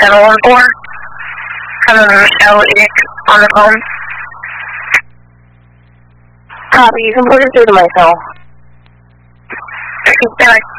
714. Coming to Michelle Edick on the phone. Copy, you can put it through to my cell. Thanks.